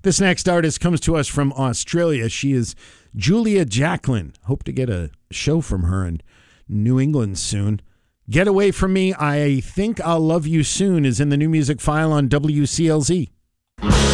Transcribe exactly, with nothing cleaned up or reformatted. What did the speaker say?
This next artist comes to us from Australia. She is Julia Jacklin. Hope to get a show from her in New England soon. Get Away From Me, I Think I'll Love You Soon is in the New Music File on W C L Z.